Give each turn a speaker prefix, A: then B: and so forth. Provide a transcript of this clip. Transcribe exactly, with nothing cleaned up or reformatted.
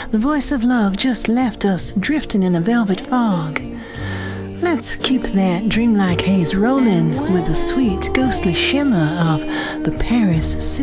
A: the voice of love just left us drifting in a velvet fog. Let's keep that dreamlike haze rolling with the sweet, ghostly shimmer of the Paris city.